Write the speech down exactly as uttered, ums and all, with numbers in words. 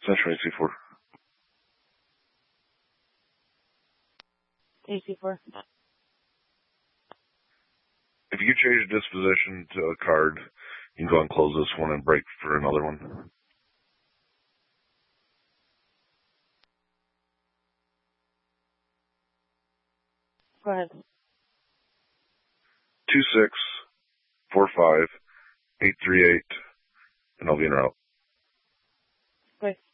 Central A C four. A C four. If you could change disposition to a card, you can go and close this one and break for another one. Go ahead. Two six four five eight three eight, and I'll be in route. Okay.